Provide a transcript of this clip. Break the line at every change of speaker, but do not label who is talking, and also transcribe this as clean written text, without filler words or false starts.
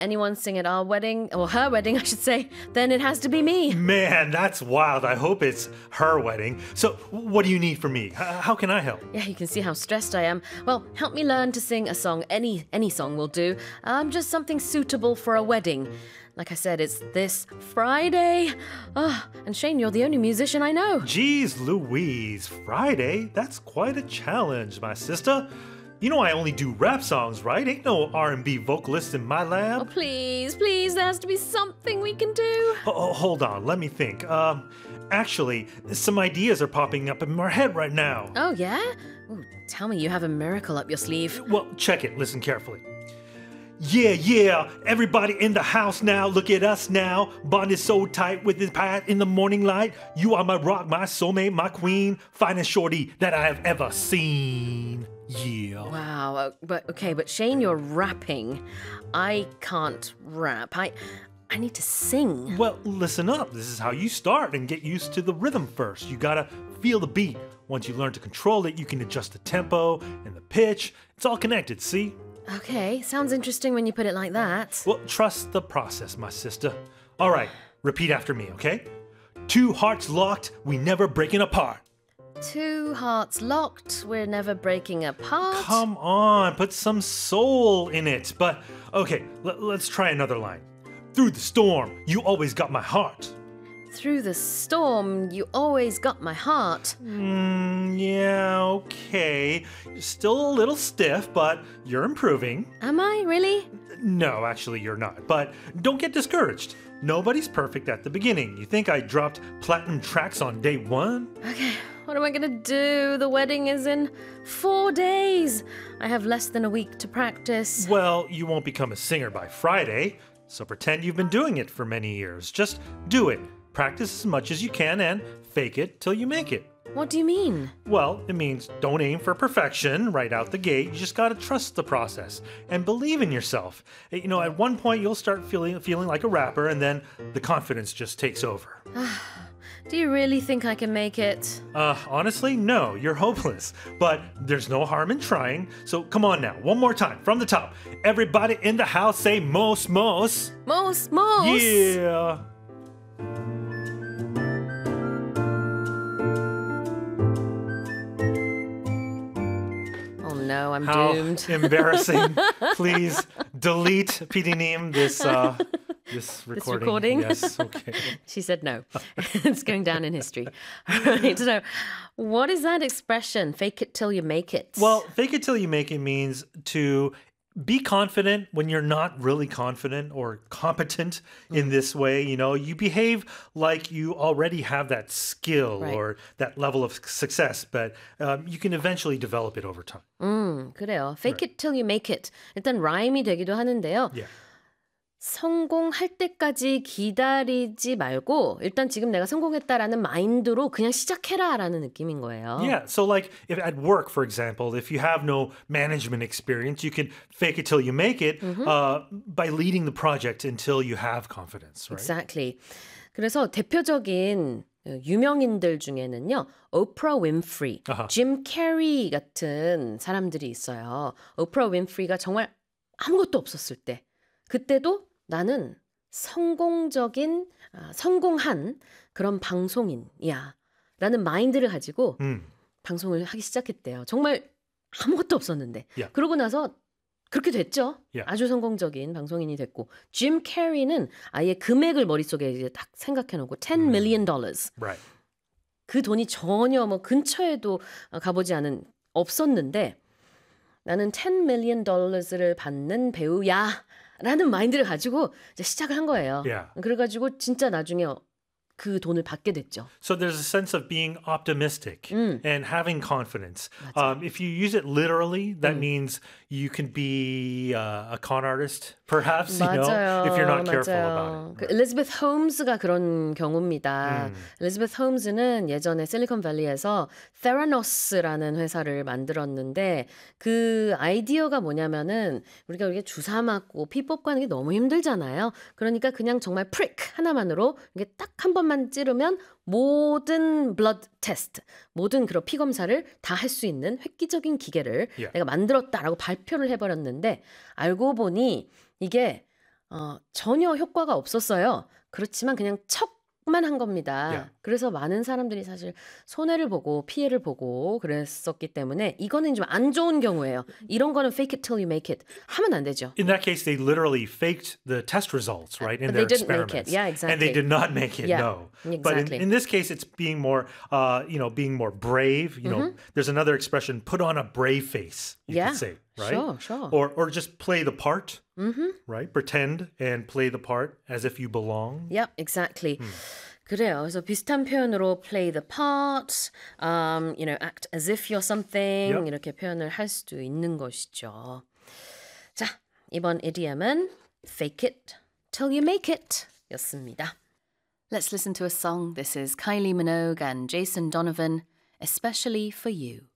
anyone sing at our wedding, or her wedding, I should say, then it has to be me.
Man, that's wild. I hope it's her wedding. So, what do you need from me? How can I help?
Yeah, you can see how stressed I am. Well, help me learn to sing a song. Any song will do. Just something suitable for a wedding. Like I said, it's this Friday. And Shane, you're the only musician I know.
Geez Louise, Friday? That's quite a challenge, my sister. You know I only do rap songs, right? Ain't no R&B vocalist in my
Oh,
lab.
please, there has to be something we can do.
Oh, hold on, let me think. Actually, some ideas are popping up in my head right now.
Oh, yeah? Ooh, tell me you have a miracle up your sleeve.
Well, check it. Listen carefully. Yeah, everybody in the house now, look at us now. Bond is so tight with his pat in the morning light. You are my rock, my soulmate, my queen. Finest shorty that I have ever seen. Yeah.
Wow, but Shane, you're rapping. I can't rap. I need to sing.
Well, listen up. This is how you start and get used to the rhythm first. You gotta feel the beat. Once you learn to control it, you can adjust the tempo and the pitch. It's all connected, see?
Okay, sounds interesting when you put it like that.
Well, trust the process, my sister. All right, repeat after me, okay? 2 hearts locked, we never breaking apart.
2 hearts locked, we're never breaking apart.
Come on, put some soul in it. But, okay, let's try another line. Through the storm, you always got my heart.
Through the storm, you always got my heart.
Yeah, okay. You're still a little stiff, but you're improving.
Am I, really?
No, actually, you're not. But don't get discouraged. Nobody's perfect at the beginning. You think I dropped platinum tracks on day 1?
Okay, what am I gonna do? The wedding is in 4 days. I have less than a week to practice.
Well, you won't become a singer by Friday, so pretend you've been doing it for many years. Just do it. Practice as much as you can and fake it till you make it.
What do you mean?
Well, it means don't aim for perfection right out the gate. You just gotta trust the process and believe in yourself. You know, at one point you'll start feeling like a rapper, and then the confidence just takes over.
Do you really think I can make it?
Honestly, no, you're hopeless. But there's no harm in trying. So come on now, one more time from the top. Everybody in the house say mos, mos.
Mos.
Yeah.
Oh no, I'm
How
doomed.
embarrassing. Please delete PD님 this recording. Yes, okay.
She said no. It's going down in history. All right, so what is that expression? Fake it till you make it.
Well, fake it till you make it means to be confident when you're not really confident or competent in this way. You know, you behave like you already have that skill or that level of success, but you can eventually develop it over time.
그래요. Fake it till you make it. 일단 라임이 되기도 하는데요.
Yeah.
성공할 때까지 기다리지 말고 일단 지금 내가 성공했다라는 마인드로 그냥 시작해라라는 느낌인 거예요.
Yeah, so like if at work, for example, if you have no management experience, you can fake it till you make it by leading the project until you have confidence, right?
Exactly. 그래서 대표적인 유명인들 중에는요. 오프라 윈프리, 짐 캐리 같은 사람들이 있어요. 오프라 윈프리가 정말 아무것도 없었을 때 그때도 나는 성공한 그런 방송인이야 라는 마인드를 가지고 방송을 하기 시작했대요. 정말 아무것도 없었는데.
Yeah.
그러고 나서 그렇게 됐죠.
Yeah.
아주 성공적인 방송인이 됐고. 짐 캐리는 아예 금액을 머릿속에 이제 딱 생각해놓고 $10 million.
Right.
그 돈이 전혀 뭐 근처에도 가보지 없었는데 나는 $10 million를 받는 배우야 라는 마인드를 가지고 이제 시작을 한 거예요.
Yeah.
그래가지고 진짜 나중에 그 돈을 받게 됐죠.
So there's a sense of being optimistic and having confidence. If you use it literally, that means you can be a con artist, perhaps, you know, if you're not careful about it.
엘리자베스 홈즈가 그런 경우입니다. 엘리자베스 홈즈는 예전에 실리콘밸리에서 테라노스라는 회사를 만들었는데 그 아이디어가 뭐냐면은 우리가 이렇게 주사 맞고 피 뽑고 하는 게 너무 힘들잖아요. 그러니까 그냥 정말 프릭 하나만으로 이게 딱 한 번만 찌르면 모든 블러드 테스트, 모든 그런 피 검사를 다 할 수 있는 획기적인 기계를 내가 만들었다라고 발표를 해버렸는데 알고 보니 이게 전혀 효과가 없었어요. 그렇지만 그냥 척만 한 겁니다.
Yeah.
그래서 많은 사람들이 사실 손해를 보고 피해를 보고 그랬었기 때문에 이거는 좀 안 좋은 경우예요. 이런 거는 fake it till you make it 하면 안 되죠.
In that case, they literally faked the test results, right, in
But
their
they didn't make
experiments.
it. Yeah,
And they
exactly.
did not make it,
Yeah,
no. But
exactly.
in this case, it's being more, being more brave. You know, there's another expression, put on a brave face, you
Yeah,
could say, right?
sure.
Or just play the part, right? Pretend and play the part as if you belong.
Yep, exactly. 그래요. 그래서 비슷한 표현으로 play the part, act as if you're something
Yep.
이렇게 표현을 할 수도 있는 것이죠. 자, 이번 idiom은 fake it till you make it 였습니다. Let's listen to a song. This is Kylie Minogue and Jason Donovan, Especially for You.